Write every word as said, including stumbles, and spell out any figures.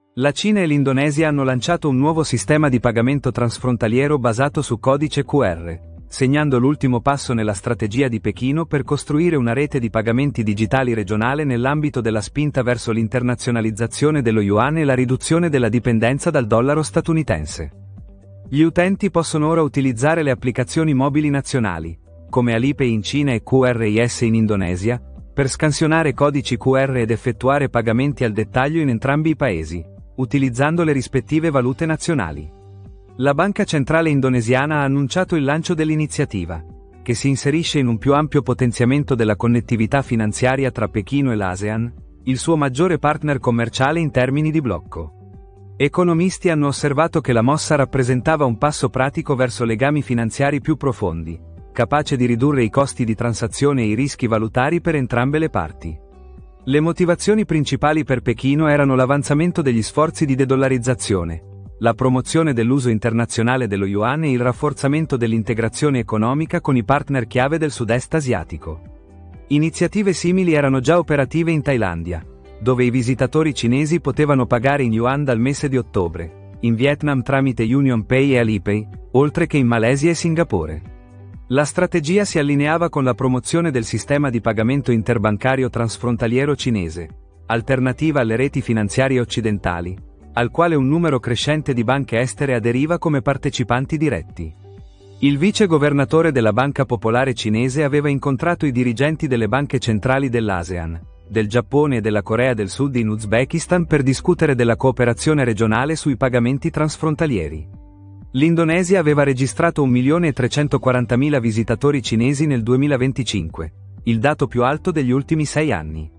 La Cina e l'Indonesia hanno lanciato un nuovo sistema di pagamento transfrontaliero basato su codice Q R, segnando l'ultimo passo nella strategia di Pechino per costruire una rete di pagamenti digitali regionale nell'ambito della spinta verso l'internazionalizzazione dello yuan e la riduzione della dipendenza dal dollaro statunitense. Gli utenti possono ora utilizzare le applicazioni mobili nazionali, come Alipay in Cina e Q R I S in Indonesia, per scansionare codici Q R ed effettuare pagamenti al dettaglio in entrambi i paesi, utilizzando le rispettive valute nazionali. La Banca Centrale Indonesiana ha annunciato il lancio dell'iniziativa, che si inserisce in un più ampio potenziamento della connettività finanziaria tra Pechino e l'ASEAN, il suo maggiore partner commerciale in termini di blocco. Economisti hanno osservato che la mossa rappresentava un passo pratico verso legami finanziari più profondi, capace di ridurre i costi di transazione e i rischi valutari per entrambe le parti. Le motivazioni principali per Pechino erano l'avanzamento degli sforzi di dedollarizzazione, la promozione dell'uso internazionale dello yuan e il rafforzamento dell'integrazione economica con i partner chiave del sud-est asiatico. Iniziative simili erano già operative in Thailandia, dove i visitatori cinesi potevano pagare in yuan dal mese di ottobre, in Vietnam tramite UnionPay e Alipay, oltre che in Malesia e Singapore. La strategia si allineava con la promozione del sistema di pagamento interbancario transfrontaliero cinese, alternativa alle reti finanziarie occidentali, al quale un numero crescente di banche estere aderiva come partecipanti diretti. Il vice governatore della Banca Popolare Cinese aveva incontrato i dirigenti delle banche centrali dell'ASEAN, del Giappone e della Corea del Sud in Uzbekistan per discutere della cooperazione regionale sui pagamenti transfrontalieri. L'Indonesia aveva registrato un milione e trecentoquarantamila visitatori cinesi nel duemilaventicinque, il dato più alto degli ultimi sei anni.